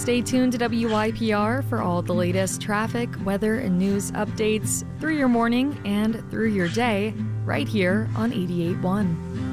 Stay tuned to WYPR for all the latest traffic, weather, and news updates through your morning and through your day, right here on 88.1.